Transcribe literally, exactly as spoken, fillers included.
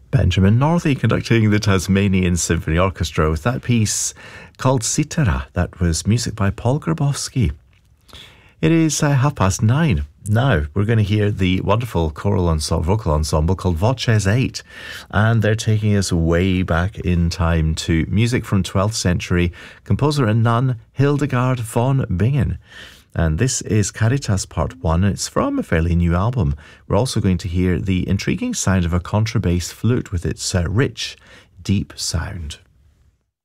Benjamin Northey conducting the Tasmanian Symphony Orchestra with that piece called Cithara. That was music by Paul Grabowski. It is uh, half past nine. Now we're going to hear the wonderful choral ensemble, vocal ensemble called Voces eight, and they're taking us way back in time to music from twelfth century composer and nun Hildegard von Bingen. And this is Caritas Part one. It's from a fairly new album. We're also going to hear the intriguing sound of a contrabass flute with its uh, rich, deep sound.